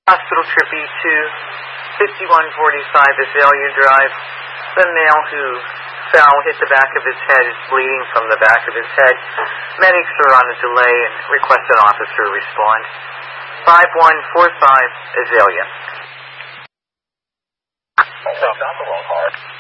Hospital trip E2, 5145 Azalea Drive. The male who fell hit the back of his head is bleeding from the back of his head. Medics are on a delay and request an officer respond. 5145 Azalea. Stop the roll card.